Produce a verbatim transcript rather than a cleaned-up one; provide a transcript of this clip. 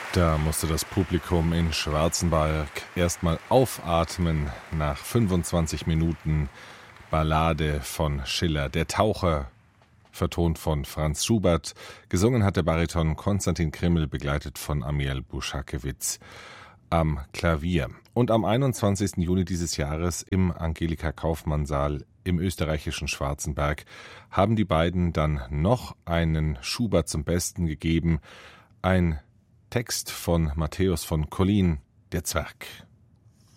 Da musste das Publikum in Schwarzenberg erstmal aufatmen nach fünfundzwanzig Minuten Ballade von Schiller. Der Taucher, vertont von Franz Schubert. Gesungen hat der Bariton Konstantin Krimmel, begleitet von Amiel Buschakewitz am Klavier. Und am einundzwanzigsten Juni dieses Jahres im Angelika-Kauffmann-Saal im österreichischen Schwarzenberg haben die beiden dann noch einen Schubert zum Besten gegeben. Ein Text von Matthäus von Collin, der Zwerg.